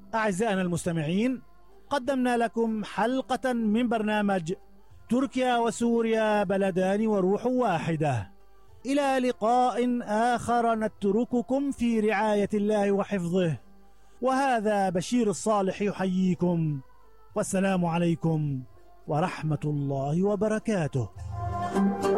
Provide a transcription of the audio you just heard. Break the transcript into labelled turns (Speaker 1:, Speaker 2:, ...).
Speaker 1: أعزائنا المستمعين، قدمنا لكم حلقة من برنامج تركيا وسوريا بلدان وروح واحدة. إلى لقاء آخر نترككم في رعاية الله وحفظه، وهذا بشير الصالح يحييكم، والسلام عليكم ورحمة الله وبركاته.